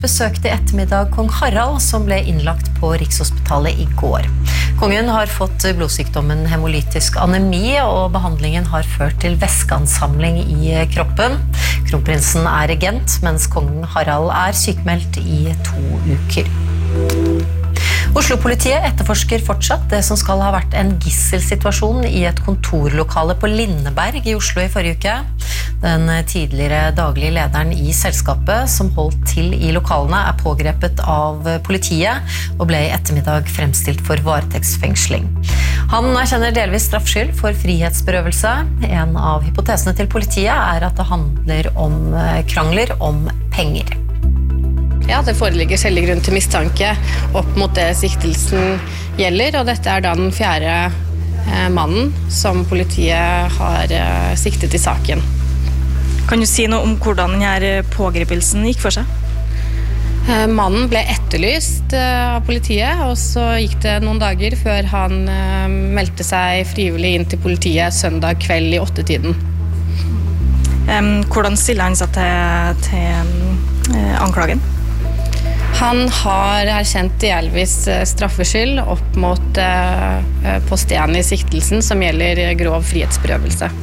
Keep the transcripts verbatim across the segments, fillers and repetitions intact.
besøkte i ettermiddag kong Harald, som ble innlagt på Rikshospitalet i går. Kongen har fått blodsykdommen hemolytisk anemi, og behandlingen har ført til væskeansamling i kroppen. Kronprinsen er regent, mens kong Harald er sykemeldt i to uker. Oslo-politiet etterforsker fortsatt det som skal ha vært en gisselsituasjon i et kontorlokale på Lindeberg i Oslo i forrige uke. Den tidligere daglige lederen i selskapet som holdt til i lokalene er pågrepet av politiet og ble i ettermiddag fremstilt for varetektsfengsling. Han erkjenner delvis straffskyld for frihetsberøvelse. En av hypotesene til politiet er at det handler om krangler om penger. Ja, det foreligger skjellig grunn til mistanke opp mot det siktelsen gjelder, og dette er da den fjerde eh, mannen som politiet har eh, siktet i saken. Kan du si noe om hvordan denne pågripelsen gikk for seg? Eh, mannen ble etterlyst eh, av politiet, og så gikk det noen dager før han eh, meldte seg frivillig inn til politiet søndag kveld i åttetiden. Um, hvordan stiller han seg til, til uh, anklagen? Han har erkjent delvis straffskyld opp mot eh, post én i siktelsen, som gjelder grov frihetsberøvelse.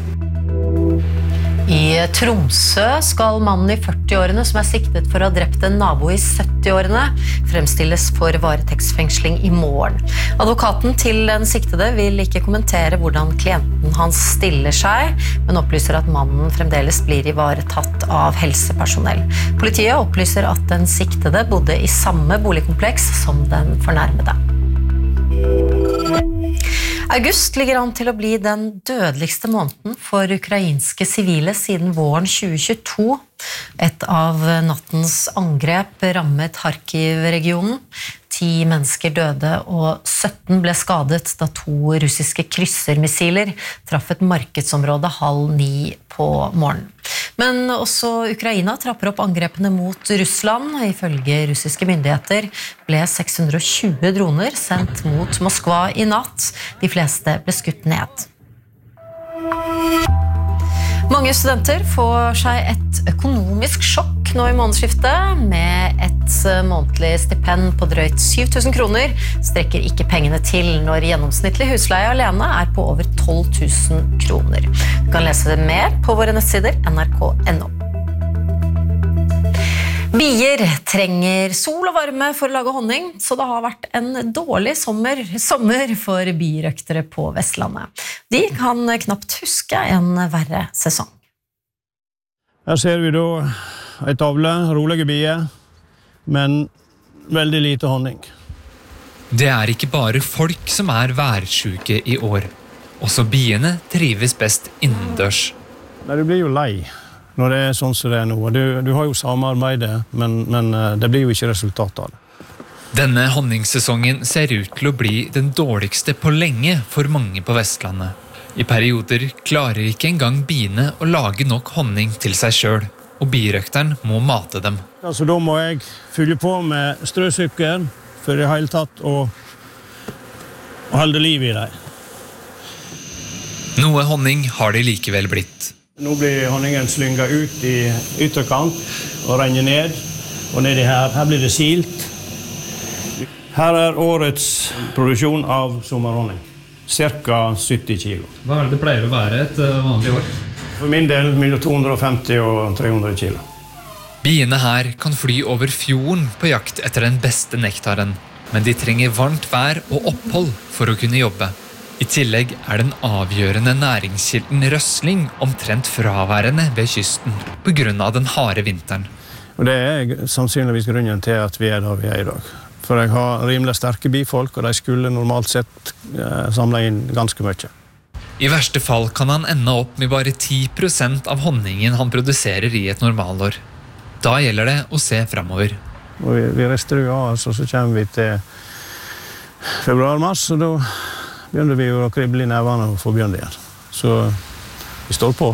I Tromsø skal mannen i førti-årene som er siktet for å ha drept en nabo i sytti-årene fremstilles for varetektsfengsling i morgen. Advokaten til den siktede vil ikke kommentere hvordan klienten hans stiller seg, men opplyser at mannen fremdeles blir ivaretatt av helsepersonell. Politiet opplyser at den siktede bodde i samme boligkompleks som den fornærmede. August ligger an til å bli den dødeligste måneden for ukrainske sivile siden våren tjue tjueto. Et av nattens angrep rammet Kharkiv-regionen. Ti mennesker døde og sytten ble skadet da to russiske kryssermissiler traff et markedsområde halv ni på morgenen. Men også Ukraina trapper opp angrepene mot Russland. Ifølge russiske myndigheter ble seks hundre og tjue droner sendt mot Moskva i natt. De fleste ble skutt ned. Mange studenter får seg et økonomisk sjokk nå i månedsskiftet. Med et månedlig stipend på drøyt syv tusen kroner strekker ikke pengene til når gjennomsnittlig husleie alene er på over tolv tusen kroner. Du kan lese det mer på våre nettsider N R K punktum N O. Bier trenger sol og varme for å lage honning, så det har vært en dårlig sommer, sommer for birøktere på Vestlandet. De kan knapt huske en verre sesong. Her ser vi da en tavle, rolige bier, men veldig lite honning. Det er ikke bare folk som er værsjuke i år. Også biene trives best innendørs. Nei, du blir jo lei når det er sånn som det er nå. Du, du har jo samarbeidet, men, men det blir jo ikke resultat av det. Denne honningsesongen ser ut til å bli den dårligste på lenge for mange på Vestlandet. I perioder klarer ikke engang biene å lage nok honning til seg selv, og birøkteren må mate dem. Altså, da må jeg fylle på med strøsukker for i det hele tatt å, å holde liv i dem. Noe honning har de likevel blitt. Nå blir honningen slynget ut i ytterkant og renner ned, og nedi her, her blir det silt. Her er årets produksjon av sommerhonning, cirka sytti kilo. Hva er det det pleier å være et vanlig år? For min del mellom to hundre og femti og tre hundre kilo. Biene her kan fly over fjorden på jakt etter den beste nektaren, men de trenger varmt vær og opphold for å kunne jobbe. I tillegg er den avgjørende næringskilden røsling omtrent fraværende ved kysten på grunn av den harde vinteren. Og det er sannsynligvis grunnen til at vi er der vi er i dag. For jeg har rimelig sterke bifolk, og de skulle normalt sett eh, samle inn ganske mye. I verste fall kan han ende opp med bare ti prosent av honningen han produserer i et normalår. Da gjelder det å se fremover. Og vi, vi rester jo av, altså, så kommer vi til februar-mars, og da begynner vi jo å krible i nevene og få begynne igjen. Så vi står på.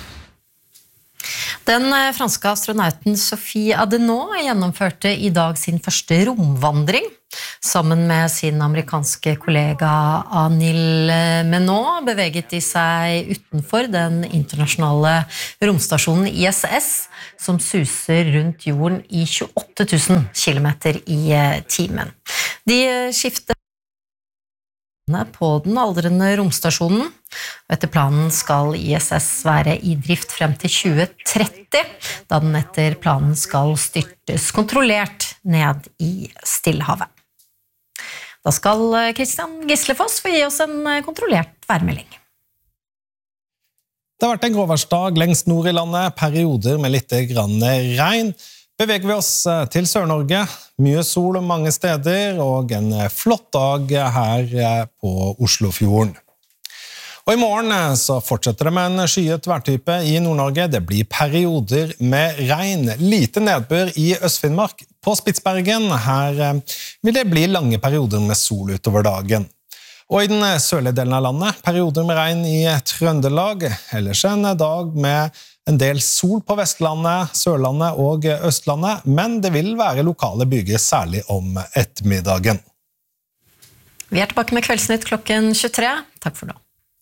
Den franske astronauten Sophie Adenau gjennomførte i dag sin første romvandring. Sammen med sin amerikanske kollega Anil Menot beveget de seg utenfor den internasjonale romstasjonen I S S, som suser rundt jorden I tjueåtte tusen kilometer I timen. De skifter på den aldrende romstasjonen, og etter planen skal I S S være I drift frem til tjue tretti, da den etter planen skal styrtes kontrollert ned I Stillehavet. Da skal Kristian Gislefoss få gi oss en kontrollert værmelding. Det har vært en gråværsdag lengst nord I landet, perioder med litt grann regn. Beveger vi oss til Sør-Norge, mye sol mange steder, og en flott dag her på Oslofjorden. Og I morgen så fortsetter det med en skyet værtype I Nord-Norge. Det blir perioder med regn, lite nedbør I Øst-Finnmark. På Spitsbergen her vil det bli lange perioder med sol utover dagen. Og I den sørlige delen av landet, perioder med regn I Trøndelag, ellers en dag med en del sol på Vestlandet, Sørlandet og Østlandet, men det vil være lokale byger særlig om ettermiddagen. Vi er tilbake med Kveldsnytt klokken tjuetre. Takk for nå.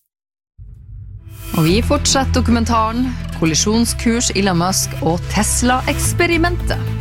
Og vi fortsetter dokumentaren Kollisjonskurs Elon Musk og Tesla-eksperimentet.